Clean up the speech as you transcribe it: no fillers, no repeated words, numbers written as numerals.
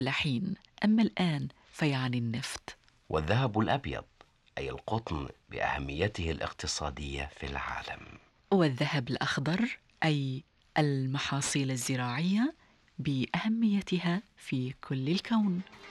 لحين. أما الآن فيعني النفط. والذهب الأبيض أي القطن بأهميته الاقتصادية في العالم. والذهب الأخضر أي المحاصيل الزراعية بأهميتها في كل الكون.